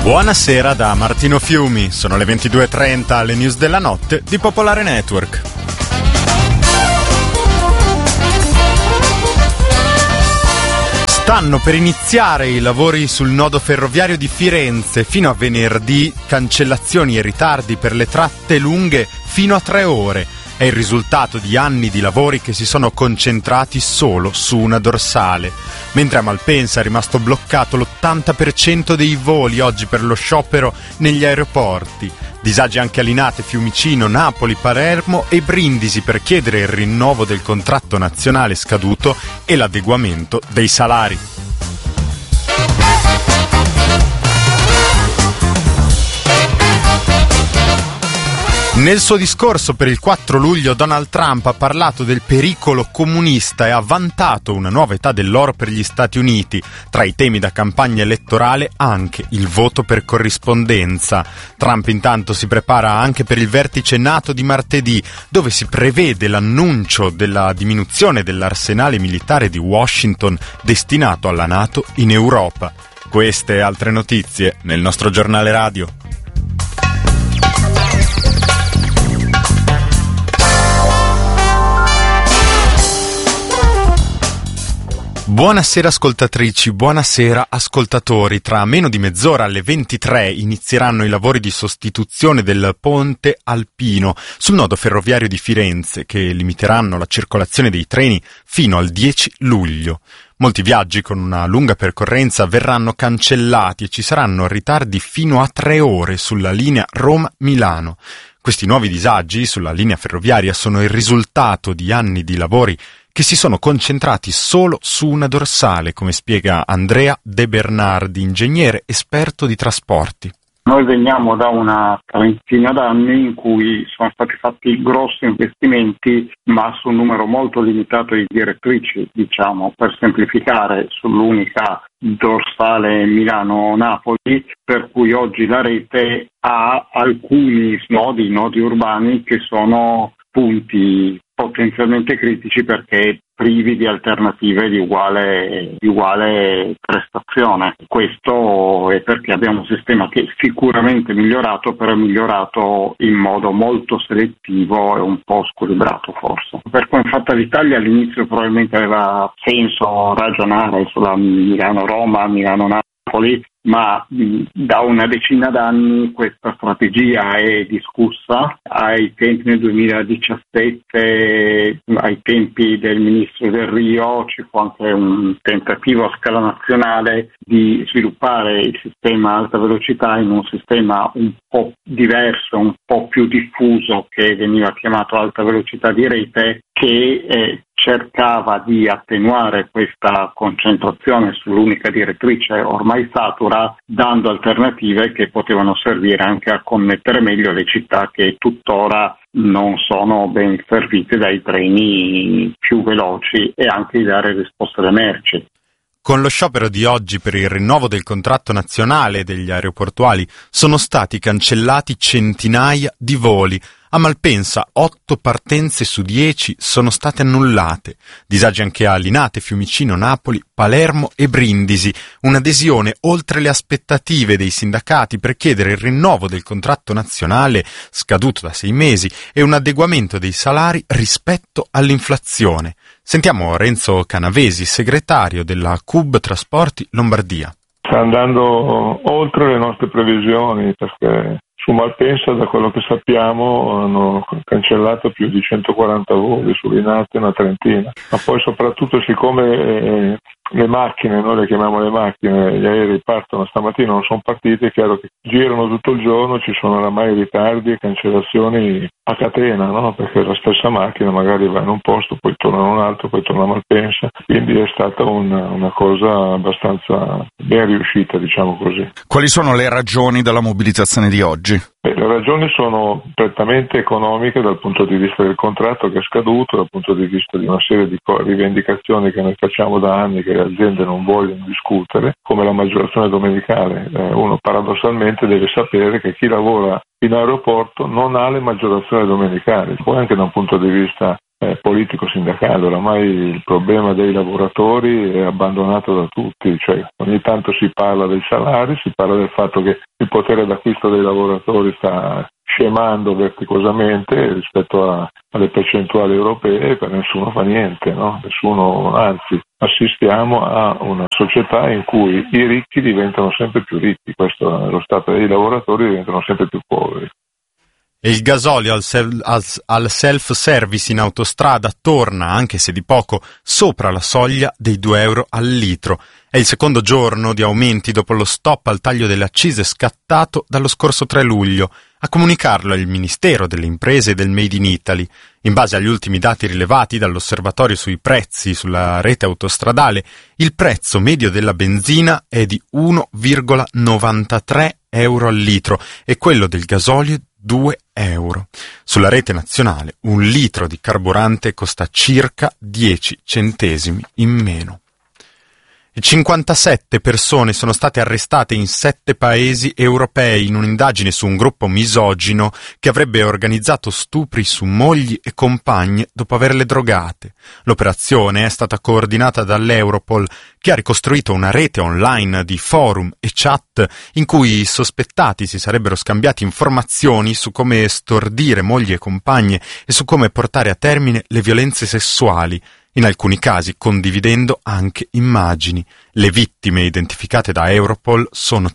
Buonasera da Martino Fiumi, sono le 22:30 alle news della notte di Popolare Network. Stanno per iniziare i lavori sul nodo ferroviario di Firenze. Fino a venerdì, cancellazioni e ritardi per le tratte lunghe fino a 3 ore. È il risultato di anni di lavori che si sono concentrati solo su una dorsale. Mentre a Malpensa è rimasto bloccato l'80% dei voli oggi per lo sciopero negli aeroporti. Disagi anche a Linate, Fiumicino, Napoli, Palermo e Brindisi per chiedere il rinnovo del contratto nazionale scaduto e l'adeguamento dei salari. Nel suo discorso per il 4 luglio Donald Trump ha parlato del pericolo comunista e ha vantato una nuova età dell'oro per gli Stati Uniti. Tra i temi da campagna elettorale anche il voto per corrispondenza. Trump intanto si prepara anche per il vertice NATO di martedì, dove si prevede l'annuncio della diminuzione dell'arsenale militare di Washington destinato alla NATO in Europa. Queste e altre notizie nel nostro giornale radio. Buonasera ascoltatrici, buonasera ascoltatori. Tra meno di mezz'ora alle 23 inizieranno i lavori di sostituzione del ponte alpino sul nodo ferroviario di Firenze che limiteranno la circolazione dei treni fino al 10 luglio. Molti viaggi con una lunga percorrenza verranno cancellati e ci saranno ritardi fino a 3 ore sulla linea Roma-Milano. Questi nuovi disagi sulla linea ferroviaria sono il risultato di anni di lavori che si sono concentrati solo su una dorsale, come spiega Andrea De Bernardi, ingegnere esperto di trasporti. Noi veniamo da una trentina d'anni in cui sono stati fatti grossi investimenti, ma su un numero molto limitato di direttrici, per semplificare, sull'unica dorsale Milano-Napoli, per cui oggi la rete ha alcuni nodi urbani che sono punti potenzialmente critici perché privi di alternative di uguale prestazione. Questo è perché abbiamo un sistema che è sicuramente migliorato, però è migliorato in modo molto selettivo e un po' squilibrato forse. Per come è fatta l'Italia all'inizio probabilmente aveva senso ragionare sulla Milano-Roma, Milano-Napoli, ma da una decina d'anni questa strategia è discussa. Ai tempi del 2017, ai tempi del ministro Del Rio, ci fu anche un tentativo a scala nazionale di sviluppare il sistema alta velocità in un sistema un po' diverso, un po' più diffuso, che veniva chiamato alta velocità di rete, che cercava di attenuare questa concentrazione sull'unica direttrice ormai satura, dando alternative che potevano servire anche a connettere meglio le città che tuttora non sono ben servite dai treni più veloci e anche di dare risposte alle merci. Con lo sciopero di oggi per il rinnovo del contratto nazionale degli aeroportuali sono stati cancellati centinaia di voli. A Malpensa 8 partenze su 10 sono state annullate. Disagi anche a Linate, Fiumicino, Napoli, Palermo e Brindisi. Un'adesione oltre le aspettative dei sindacati per chiedere il rinnovo del contratto nazionale scaduto da 6 mesi e un adeguamento dei salari rispetto all'inflazione. Sentiamo Renzo Canavesi, segretario della CUB Trasporti Lombardia. Sta andando oltre le nostre previsioni perché su Malpensa, da quello che sappiamo, hanno cancellato più di 140 voli, su Linate una trentina. Ma poi soprattutto siccome le macchine, noi le chiamiamo le macchine, gli aerei partono stamattina, non sono partiti, è chiaro che girano tutto il giorno, ci sono oramai ritardi e cancellazioni a catena, no? Perché la stessa macchina magari va in un posto, poi torna in un altro, poi torna a Malpensa, quindi è stata una cosa abbastanza ben riuscita, diciamo così. Quali sono le ragioni della mobilitazione di oggi? Le ragioni sono prettamente economiche dal punto di vista del contratto che è scaduto, dal punto di vista di una serie di rivendicazioni che noi facciamo da anni che le aziende non vogliono discutere, come la maggiorazione domenicale. Uno paradossalmente deve sapere che chi lavora in aeroporto non ha le maggiorazioni domenicali, poi anche da un punto di vista politico-sindacale. Oramai il problema dei lavoratori è abbandonato da tutti, cioè ogni tanto si parla dei salari, si parla del fatto che il potere d'acquisto dei lavoratori sta scemando verticosamente rispetto alle percentuali europee, per nessuno fa niente, no? Nessuno, anzi assistiamo a una società in cui i ricchi diventano sempre più ricchi, questo è lo stato, e i lavoratori diventano sempre più poveri. E il gasolio al self-service in autostrada torna, anche se di poco, sopra la soglia dei 2 euro al litro. È il secondo giorno di aumenti dopo lo stop al taglio delle accise scattato dallo scorso 3 luglio. A comunicarlo è il Ministero delle Imprese e del Made in Italy. In base agli ultimi dati rilevati dall'osservatorio sui prezzi sulla rete autostradale, il prezzo medio della benzina è di 1,93 euro al litro e quello del gasolio 2 euro. Sulla rete nazionale 1 litro di carburante costa circa 10 centesimi in meno. E 57 persone sono state arrestate in 7 paesi europei in un'indagine su un gruppo misogino che avrebbe organizzato stupri su mogli e compagne dopo averle drogate. L'operazione è stata coordinata dall'Europol, che ha ricostruito una rete online di forum e chat in cui i sospettati si sarebbero scambiati informazioni su come stordire mogli e compagne e su come portare a termine le violenze sessuali, in alcuni casi condividendo anche immagini. Le vittime identificate da Europol sono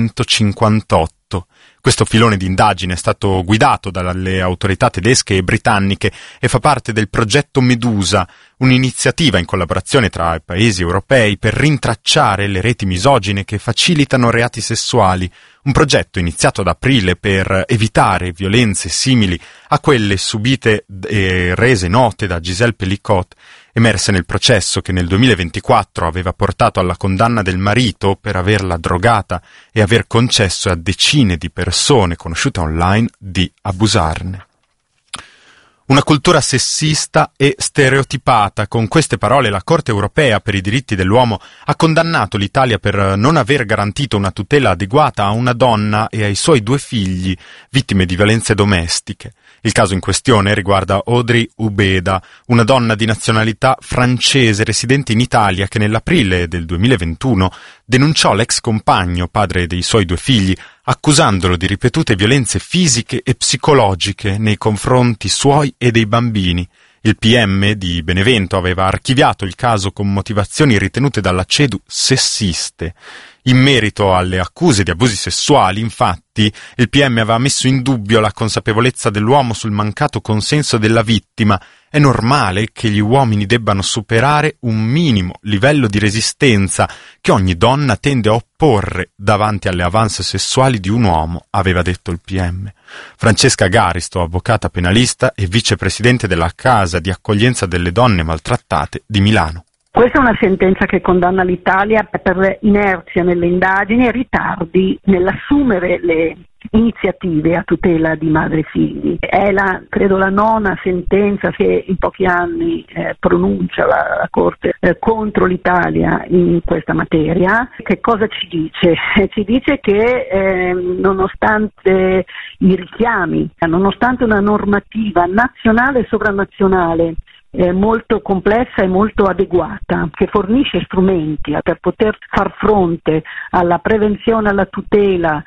158. Questo filone di indagine è stato guidato dalle autorità tedesche e britanniche e fa parte del progetto Medusa, un'iniziativa in collaborazione tra i paesi europei per rintracciare le reti misogine che facilitano reati sessuali, un progetto iniziato ad aprile per evitare violenze simili a quelle subite e rese note da Gisèle Pelicot, emerse nel processo che nel 2024 aveva portato alla condanna del marito per averla drogata e aver concesso a decine di persone conosciute online di abusarne. Una cultura sessista e stereotipata. Con queste parole la Corte europea per i diritti dell'uomo ha condannato l'Italia per non aver garantito una tutela adeguata a una donna e ai suoi 2 figli, vittime di violenze domestiche. Il caso in questione riguarda Audrey Ubeda, una donna di nazionalità francese residente in Italia che nell'aprile del 2021 denunciò l'ex compagno, padre dei suoi 2 figli, accusandolo di ripetute violenze fisiche e psicologiche nei confronti suoi e dei bambini. Il PM di Benevento aveva archiviato il caso con motivazioni ritenute dalla CEDU sessiste. In merito alle accuse di abusi sessuali, infatti, il PM aveva messo in dubbio la consapevolezza dell'uomo sul mancato consenso della vittima. È normale che gli uomini debbano superare un minimo livello di resistenza che ogni donna tende a opporre davanti alle avance sessuali di un uomo, aveva detto il PM. Francesca Garisto, avvocata penalista e vicepresidente della Casa di accoglienza delle donne maltrattate di Milano. Questa è una sentenza che condanna l'Italia per inerzia nelle indagini e ritardi nell'assumere le iniziative a tutela di madri e figli. È credo la 9ª sentenza che in pochi anni pronuncia la Corte contro l'Italia in questa materia. Che cosa ci dice? Ci dice che nonostante i richiami, nonostante una normativa nazionale e sovranazionale molto complessa e molto adeguata, che fornisce strumenti per poter far fronte alla prevenzione, alla tutela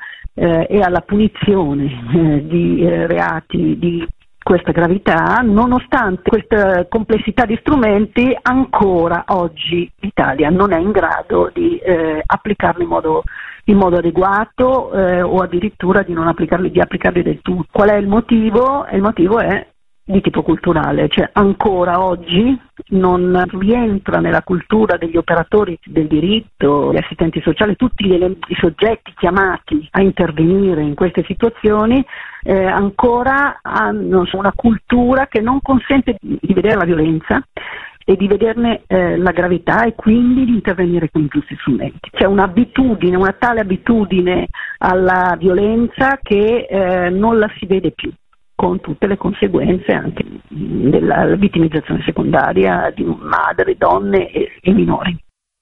e alla punizione di reati di questa gravità, nonostante questa complessità di strumenti, ancora oggi l'Italia non è in grado di applicarli in modo adeguato o addirittura di non applicarli, di applicarli del tutto. Qual è il motivo? Il motivo è di tipo culturale, cioè ancora oggi non rientra nella cultura degli operatori del diritto, gli assistenti sociali, tutti i soggetti chiamati a intervenire in queste situazioni, ancora hanno una cultura che non consente di vedere la violenza e di vederne la gravità e quindi di intervenire con i giusti strumenti. C'è un'abitudine, una tale abitudine alla violenza che non la si vede più, con tutte le conseguenze anche della vittimizzazione secondaria di madri, donne e minori.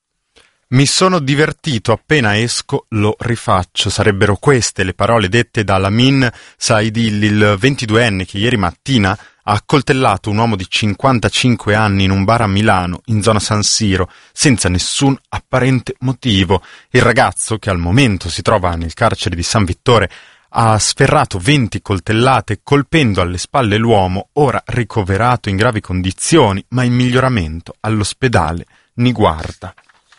Mi sono divertito, appena esco lo rifaccio. Sarebbero queste le parole dette da Lamin Saidilli, il 22enne che ieri mattina ha accoltellato un uomo di 55 anni in un bar a Milano, in zona San Siro, senza nessun apparente motivo. Il ragazzo, che al momento si trova nel carcere di San Vittore, ha sferrato 20 coltellate, colpendo alle spalle l'uomo, ora ricoverato in gravi condizioni, ma in miglioramento all'ospedale Niguarda.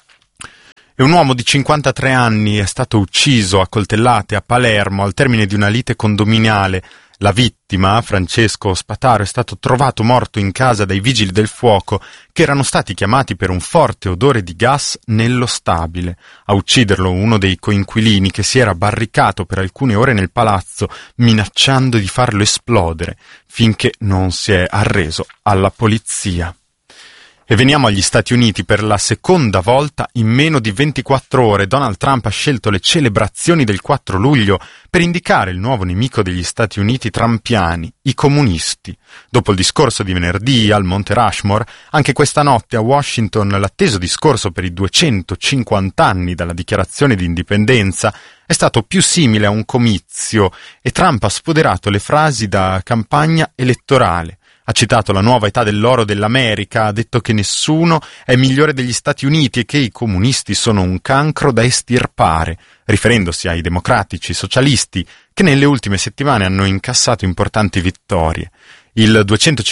E un uomo di 53 anni è stato ucciso a coltellate a Palermo al termine di una lite condominiale. La vittima, Francesco Spataro, è stato trovato morto in casa dai vigili del fuoco, che erano stati chiamati per un forte odore di gas nello stabile. A ucciderlo uno dei coinquilini, che si era barricato per alcune ore nel palazzo, minacciando di farlo esplodere, finché non si è arreso alla polizia. E veniamo agli Stati Uniti. Per la seconda volta in meno di 24 ore Donald Trump ha scelto le celebrazioni del 4 luglio per indicare il nuovo nemico degli Stati Uniti trampiani, i comunisti. Dopo il discorso di venerdì al Monte Rushmore, anche questa notte a Washington l'atteso discorso per i 250 anni dalla dichiarazione di indipendenza è stato più simile a un comizio e Trump ha sfoderato le frasi da campagna elettorale. Ha citato la nuova età dell'oro dell'America, ha detto che nessuno è migliore degli Stati Uniti e che i comunisti sono un cancro da estirpare, riferendosi ai democratici socialisti che nelle ultime settimane hanno incassato importanti vittorie. Il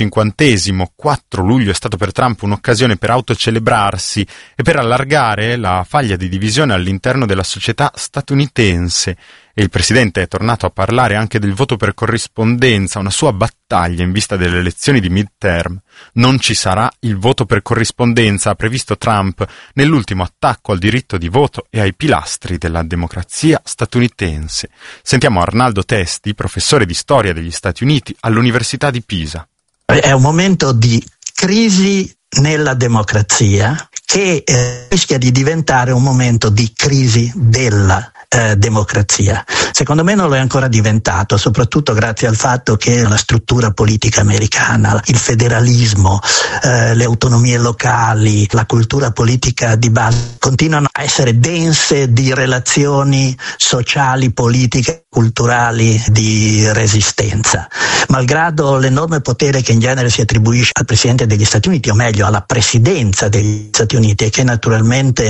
250° 4 luglio è stato per Trump un'occasione per autocelebrarsi e per allargare la faglia di divisione all'interno della società statunitense. E il presidente è tornato a parlare anche del voto per corrispondenza, una sua battaglia in vista delle elezioni di midterm. Non ci sarà il voto per corrispondenza, ha previsto Trump nell'ultimo attacco al diritto di voto e ai pilastri della democrazia statunitense. Sentiamo Arnaldo Testi, professore di storia degli Stati Uniti all'Università di Pisa. È un momento di crisi nella democrazia che rischia di diventare un momento di crisi della democrazia. Secondo me non lo è ancora diventato, soprattutto grazie al fatto che la struttura politica americana, il federalismo, le autonomie locali, la cultura politica di base continuano a essere dense di relazioni sociali, politiche, culturali di resistenza. Malgrado l'enorme potere che in genere si attribuisce al Presidente degli Stati Uniti, o meglio alla Presidenza degli Stati Uniti, e che naturalmente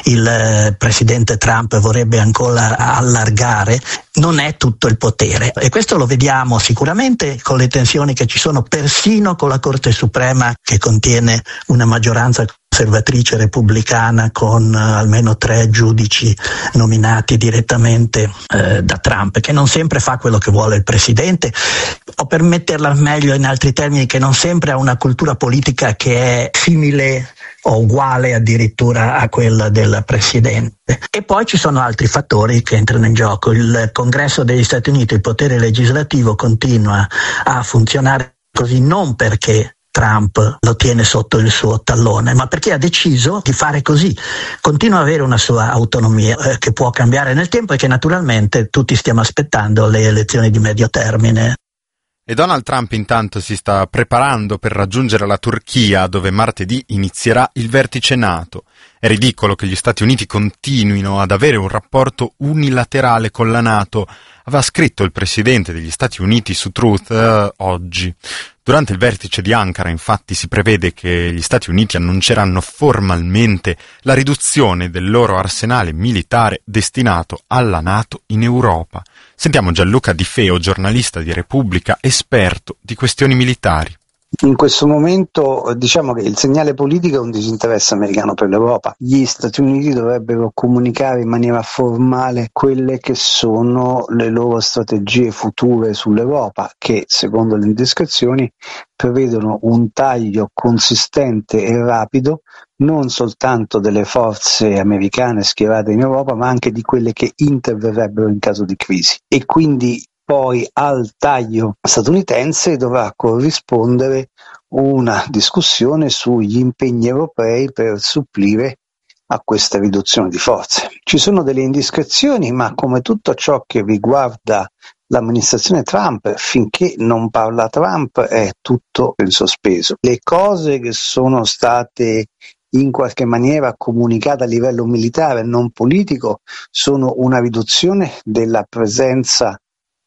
il Presidente Trump vorrebbe ancora allargare, non è tutto il potere. E questo lo vediamo sicuramente con le tensioni che ci sono persino con la Corte Suprema, che contiene una maggioranza conservatrice repubblicana con almeno 3 giudici nominati direttamente da Trump, che non sempre fa quello che vuole il presidente, o per metterla meglio in altri termini, che non sempre ha una cultura politica che è simile o uguale addirittura a quella del presidente. E poi ci sono altri fattori che entrano in gioco. Il Congresso degli Stati Uniti, il potere legislativo, continua a funzionare così non perché Trump lo tiene sotto il suo tallone, ma perché ha deciso di fare così. Continua ad avere una sua autonomia che può cambiare nel tempo e che naturalmente tutti stiamo aspettando le elezioni di medio termine. E Donald Trump intanto si sta preparando per raggiungere la Turchia, dove martedì inizierà il vertice NATO. È ridicolo che gli Stati Uniti continuino ad avere un rapporto unilaterale con la NATO, aveva scritto il presidente degli Stati Uniti su Truth oggi. Durante il vertice di Ankara, infatti, si prevede che gli Stati Uniti annunceranno formalmente la riduzione del loro arsenale militare destinato alla NATO in Europa. Sentiamo Gianluca Di Feo, giornalista di Repubblica, esperto di questioni militari. In questo momento diciamo che il segnale politico è un disinteresse americano per l'Europa. Gli Stati Uniti dovrebbero comunicare in maniera formale quelle che sono le loro strategie future sull'Europa, che secondo le indiscrezioni prevedono un taglio consistente e rapido non soltanto delle forze americane schierate in Europa, ma anche di quelle che interverrebbero in caso di crisi. E quindi poi al taglio statunitense dovrà corrispondere una discussione sugli impegni europei per supplire a questa riduzione di forze. Ci sono delle indiscrezioni, ma come tutto ciò che riguarda l'amministrazione Trump, finché non parla Trump è tutto in sospeso. Le cose che sono state in qualche maniera comunicate a livello militare, non politico, sono una riduzione della presenza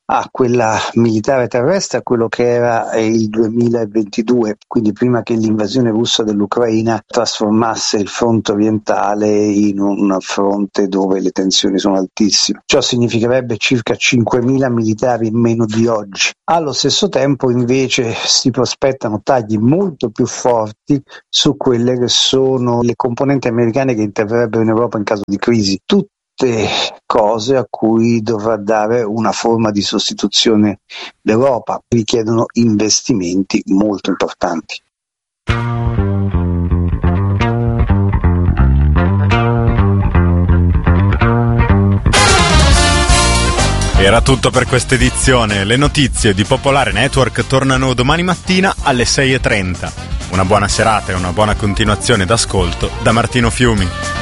a quella militare terrestre, a quello che era il 2022, quindi prima che l'invasione russa dell'Ucraina trasformasse il fronte orientale in un fronte dove le tensioni sono altissime. Ciò significherebbe circa 5.000 militari in meno di oggi. Allo stesso tempo invece si prospettano tagli molto più forti su quelle che sono le componenti americane che interverrebbero in Europa in caso di crisi. Tutte cose a cui dovrà dare una forma di sostituzione l'Europa, richiedono investimenti molto importanti. Era tutto per questa edizione. Le notizie di Popolare Network tornano domani mattina alle 6:30. Una buona serata e una buona continuazione d'ascolto da Martino Fiumi.